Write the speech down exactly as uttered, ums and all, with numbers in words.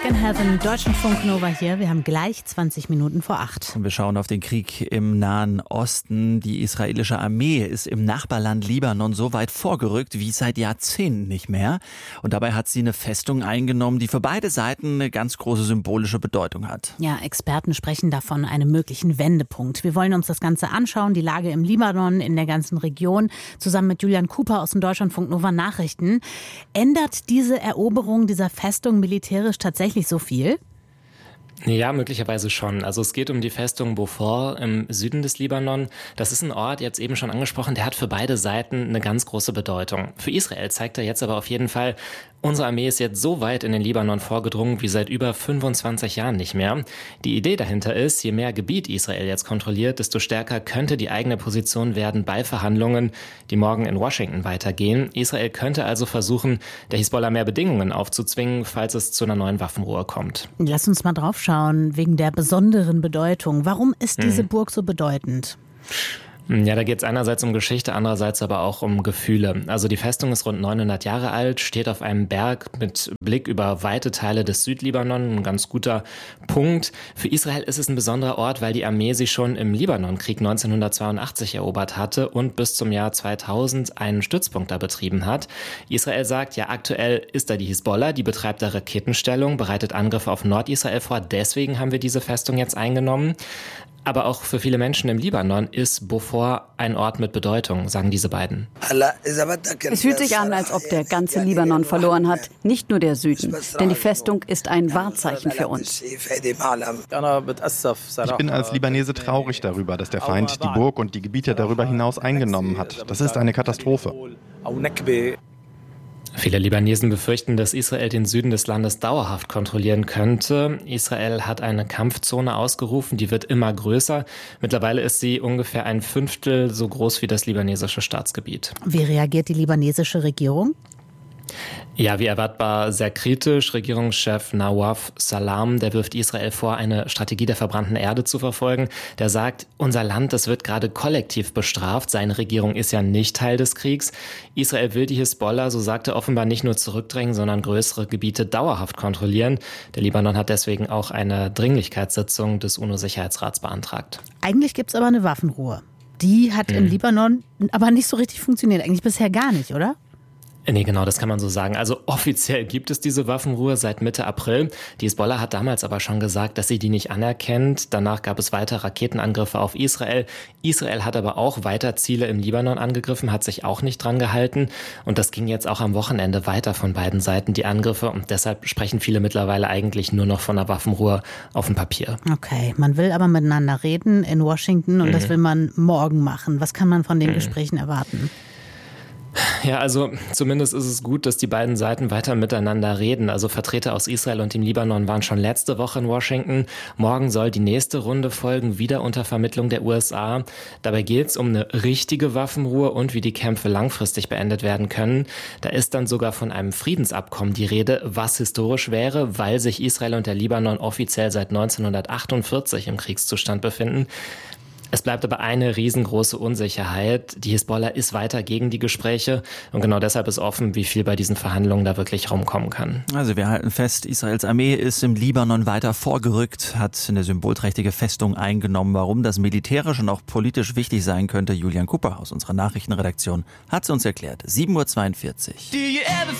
in Heaven, Deutschlandfunk Nova hier. Wir haben gleich zwanzig Minuten vor acht. Und wir schauen auf den Krieg im Nahen Osten. Die israelische Armee ist im Nachbarland Libanon so weit vorgerückt wie seit Jahrzehnten nicht mehr. Und dabei hat sie eine Festung eingenommen, die für beide Seiten eine ganz große symbolische Bedeutung hat. Ja, Experten sprechen davon einem möglichen Wendepunkt. Wir wollen uns das Ganze anschauen, die Lage im Libanon, in der ganzen Region, zusammen mit Julian Cooper aus den Deutschlandfunk Nova Nachrichten. Ändert diese Eroberung dieser Festung militärisch tatsächlich so viel? Ja, möglicherweise schon. Also es geht um die Festung Beaufort im Süden des Libanon. Das ist ein Ort, jetzt eben schon angesprochen, der hat für beide Seiten eine ganz große Bedeutung. Für Israel zeigt er jetzt aber auf jeden Fall, unsere Armee ist jetzt so weit in den Libanon vorgedrungen wie seit über fünfundzwanzig Jahren nicht mehr. Die Idee dahinter ist, je mehr Gebiet Israel jetzt kontrolliert, desto stärker könnte die eigene Position werden bei Verhandlungen, die morgen in Washington weitergehen. Israel könnte also versuchen, der Hisbollah mehr Bedingungen aufzuzwingen, falls es zu einer neuen Waffenruhe kommt. Lass uns mal drauf schauen, wegen der besonderen Bedeutung. Warum ist diese Hm. Burg so bedeutend? Ja, da geht es einerseits um Geschichte, andererseits aber auch um Gefühle. Also die Festung ist rund neunhundert Jahre alt, steht auf einem Berg mit Blick über weite Teile des Südlibanon, ein ganz guter Punkt. Für Israel ist es ein besonderer Ort, weil die Armee sie schon im Libanonkrieg neunzehnhundertzweiundachtzig erobert hatte und bis zum Jahr zweitausend einen Stützpunkt da betrieben hat. Israel sagt, ja, aktuell ist da die Hisbollah, die betreibt da Raketenstellung, bereitet Angriffe auf Nordisrael vor, deswegen haben wir diese Festung jetzt eingenommen. Aber auch für viele Menschen im Libanon ist Beaufort ein Ort mit Bedeutung, sagen diese beiden. Es fühlt sich an, als ob der ganze Libanon verloren hat, nicht nur der Süden. Denn die Festung ist ein Wahrzeichen für uns. Ich bin als Libanese traurig darüber, dass der Feind die Burg und die Gebiete darüber hinaus eingenommen hat. Das ist eine Katastrophe. Viele Libanesen befürchten, dass Israel den Süden des Landes dauerhaft kontrollieren könnte. Israel hat eine Kampfzone ausgerufen, die wird immer größer. Mittlerweile ist sie ungefähr ein Fünftel so groß wie das libanesische Staatsgebiet. Wie reagiert die libanesische Regierung? Ja, wie erwartbar sehr kritisch. Regierungschef Nawaf Salam, der wirft Israel vor, eine Strategie der verbrannten Erde zu verfolgen. Der sagt, unser Land, das wird gerade kollektiv bestraft. Seine Regierung ist ja nicht Teil des Kriegs. Israel will die Hisbollah, so sagt er, offenbar nicht nur zurückdrängen, sondern größere Gebiete dauerhaft kontrollieren. Der Libanon hat deswegen auch eine Dringlichkeitssitzung des UNO-Sicherheitsrats beantragt. Eigentlich gibt es aber eine Waffenruhe. Die hat hm. im Libanon aber nicht so richtig funktioniert. Eigentlich bisher gar nicht, oder? Nee, genau, das kann man so sagen. Also offiziell gibt es diese Waffenruhe seit Mitte April. Die Hisbollah hat damals aber schon gesagt, dass sie die nicht anerkennt. Danach gab es weiter Raketenangriffe auf Israel. Israel hat aber auch weiter Ziele im Libanon angegriffen, hat sich auch nicht dran gehalten. Und das ging jetzt auch am Wochenende weiter von beiden Seiten, die Angriffe. Und deshalb sprechen viele mittlerweile eigentlich nur noch von einer Waffenruhe auf dem Papier. Okay, man will aber miteinander reden in Washington und mhm. das will man morgen machen. Was kann man von den mhm. Gesprächen erwarten? Ja, also zumindest ist es gut, dass die beiden Seiten weiter miteinander reden. Also Vertreter aus Israel und dem Libanon waren schon letzte Woche in Washington. Morgen soll die nächste Runde folgen, wieder unter Vermittlung der U S A. Dabei geht es um eine richtige Waffenruhe und wie die Kämpfe langfristig beendet werden können. Da ist dann sogar von einem Friedensabkommen die Rede, was historisch wäre, weil sich Israel und der Libanon offiziell seit neunzehnhundertachtundvierzig im Kriegszustand befinden. Es bleibt aber eine riesengroße Unsicherheit. Die Hisbollah ist weiter gegen die Gespräche und genau deshalb ist offen, wie viel bei diesen Verhandlungen da wirklich rumkommen kann. Also wir halten fest, Israels Armee ist im Libanon weiter vorgerückt, hat eine symbolträchtige Festung eingenommen. Warum das militärisch und auch politisch wichtig sein könnte, Julian Cooper aus unserer Nachrichtenredaktion hat es uns erklärt. sieben Uhr zweiundvierzig.